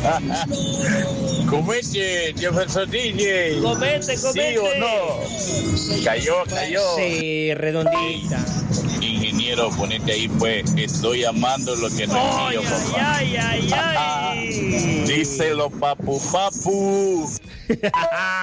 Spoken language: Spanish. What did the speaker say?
Comete, Jefferson DJ. Comete. ¿Sí o no? Cayó. Sí, redondita. Ingeniero, ponete ahí, pues. Estoy amando lo que no es mío, papá. Ay. Díselo, papu.